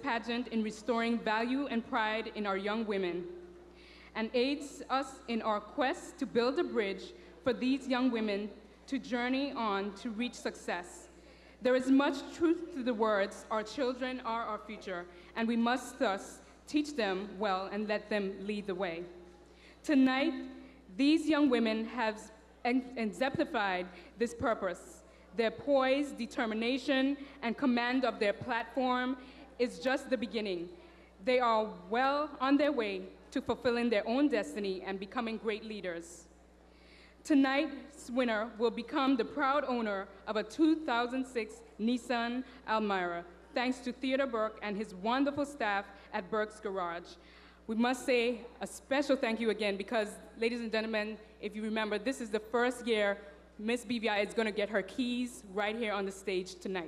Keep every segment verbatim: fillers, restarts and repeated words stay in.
pageant in restoring value and pride in our young women, and aids us in our quest to build a bridge for these young women to journey on to reach success. There is much truth to the words, our children are our future, and we must thus teach them well and let them lead the way. Tonight, these young women have exemplified this purpose. Their poise, determination, and command of their platform is just the beginning. They are well on their way to fulfilling their own destiny and becoming great leaders. Tonight's winner will become the proud owner of a two thousand six Nissan Almera, thanks to Theodore Burke and his wonderful staff at Burke's Garage. We must say a special thank you again because, ladies and gentlemen, if you remember, this is the first year Miss B V I is going to get her keys right here on the stage tonight.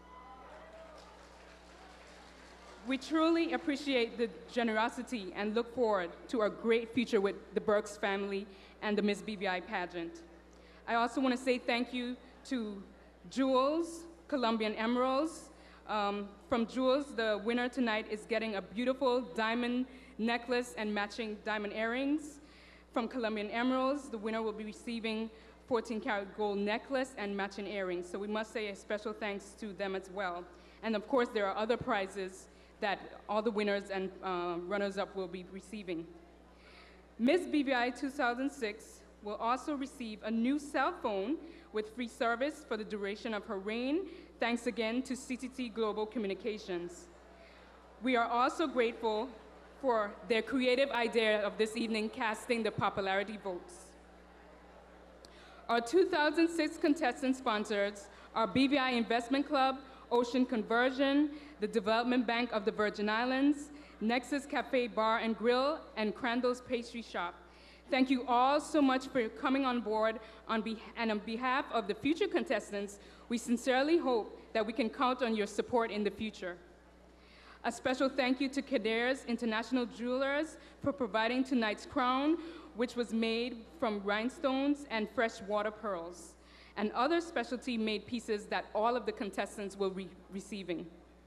We truly appreciate the generosity and look forward to our great future with the Burks family and the Miss B V I pageant. I also want to say thank you to Jules, Colombian Emeralds. Um, from Jules, the winner tonight is getting a beautiful diamond necklace and matching diamond earrings. From Colombian Emeralds, the winner will be receiving fourteen karat gold necklace and matching earrings. So we must say a special thanks to them as well. And of course, there are other prizes that all the winners and uh, runners-up will be receiving. Miss B V I two thousand six will also receive a new cell phone with free service for the duration of her reign, thanks again to C T T Global Communications. We are also grateful for their creative idea of this evening, casting the popularity votes. Our two thousand six contestant sponsors are B V I Investment Club, Ocean Conversion, the Development Bank of the Virgin Islands, Nexus Cafe Bar and Grill, and Crandall's Pastry Shop. Thank you all so much for coming on board, on be and on behalf of the future contestants, we sincerely hope that we can count on your support in the future. A special thank you to Kadare's International Jewelers for providing tonight's crown, which was made from rhinestones and freshwater pearls, and other specialty made pieces that all of the contestants will be receiving.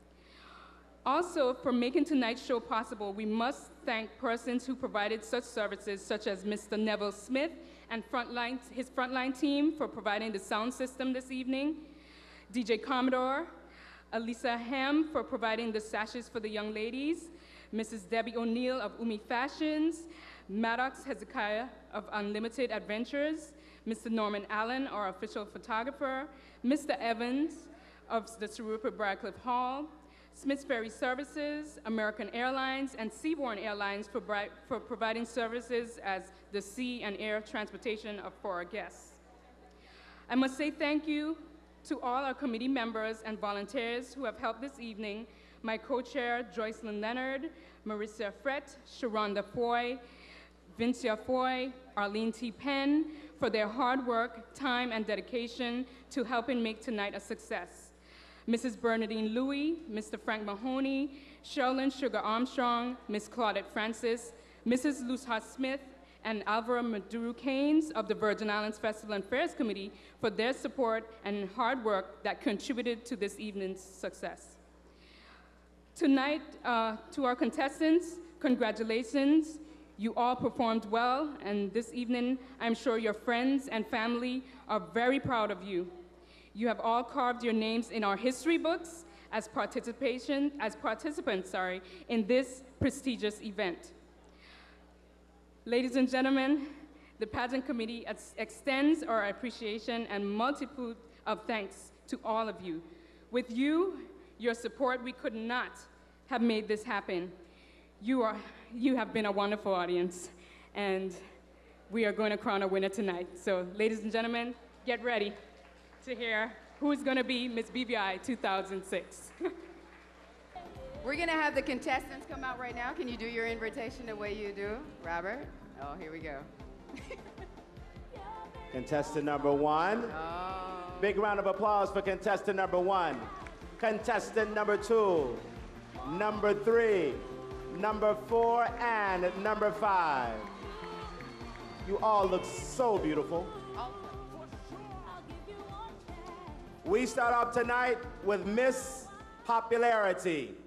Also, for making tonight's show possible, we must thank persons who provided such services, such as Mister Neville Smith and frontline, his frontline team for providing the sound system this evening, D J Commodore, Elisa Ham for providing the sashes for the young ladies, Missus Debbie O'Neill of Umi Fashions, Maddox Hezekiah of Unlimited Adventures, Mister Norman Allen, our official photographer, Mister Evans of the Sir Rupert Radcliffe Hall, Smith's Ferry Services, American Airlines, and Seabourn Airlines for, for providing services as the sea and air transportation of, for our guests. I must say thank you to all our committee members and volunteers who have helped this evening, my co-chair, Joycelyn Leonard, Marissa Frett, Sharonda Foy, Vincia Foy, Arlene T. Penn, for their hard work, time, and dedication to helping make tonight a success. Missus Bernadine Louie, Mister Frank Mahoney, Sherilyn Sugar Armstrong, Miss Claudette Francis, Missus Luzha Smith, and Alvaro Maduro Keynes of the Virgin Islands Festival and Fairs Committee for their support and hard work that contributed to this evening's success. Tonight, uh, to our contestants, congratulations. You all performed well, and this evening, I'm sure your friends and family are very proud of you. You have all carved your names in our history books as participation, as participants, sorry, in this prestigious event. Ladies and gentlemen, the pageant committee ex extends our appreciation and multitude of thanks to all of you. With you, your support, we could not have made this happen. You are, you have been a wonderful audience, and we are going to crown a winner tonight. So, ladies and gentlemen, get ready to hear who's going to be Miss B V I two thousand six. We're going to have the contestants come out right now. Can you do your invitation the way you do, Robert? Oh, here we go. Contestant number one. Oh. Big round of applause for contestant number one. Contestant number two, number three, number four, and number five. You all look so beautiful. We start off tonight with Miss Popularity.